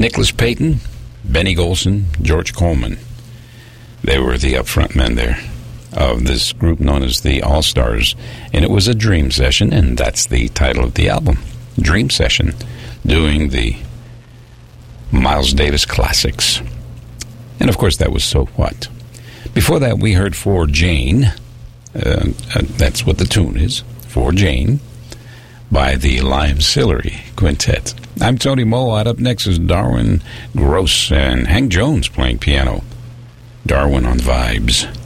Nicholas Payton, Benny Golson, George Coleman. They were the upfront men there of this group known as the All-Stars. And it was a dream session, and that's the title of the album. Dream Session, doing the Miles Davis classics. And of course that was So What. Before that we heard For Jane. That's what the tune is. For Jane, by the Lime Sillery Quintet. I'm Tony Mowatt. Up next is Darwin Gross and Hank Jones playing piano. Darwin on Vibes.